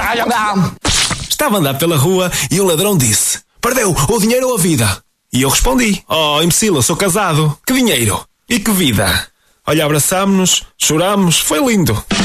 Estava a andar pela rua e o ladrão disse: perdeu o dinheiro ou a vida? E eu respondi: oh, imbecil, eu sou casado. Que dinheiro? E que vida? Olha, abraçámos-nos, chorámos, foi lindo.